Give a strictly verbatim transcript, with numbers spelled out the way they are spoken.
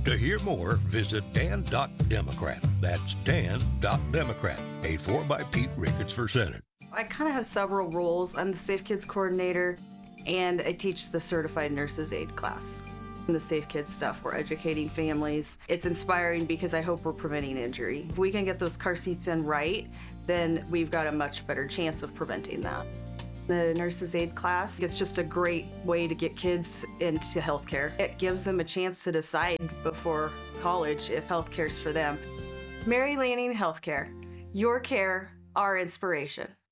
To hear more, visit dan dot democrat. That's dan dot democrat. Paid for by Pete Ricketts for Senate. I kind of have several roles. I'm the Safe Kids coordinator, and I teach the Certified Nurses Aid class. In the Safe Kids stuff, we're educating families. It's inspiring because I hope we're preventing injury. If we can get those car seats in right, then we've got a much better chance of preventing that. The Nurses Aid class, it's just a great way to get kids into healthcare. It gives them a chance to decide before college if healthcare's for them. Mary Lanning Healthcare, your care, our inspiration.